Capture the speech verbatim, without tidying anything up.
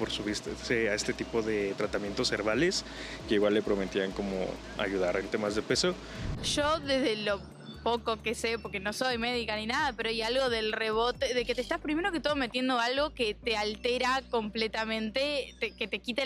por subirse a este tipo de tratamientos herbales que igual le prometían como ayudar en temas de peso. Yo desde lo poco que sé, porque no soy médica ni nada, pero hay algo del rebote, de que te estás primero que todo metiendo algo que te altera completamente, te, que te quita